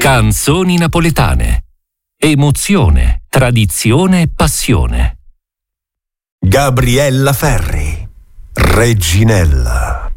Canzoni napoletane. Emozione, tradizione e passione. Gabriella Ferri, Reginella.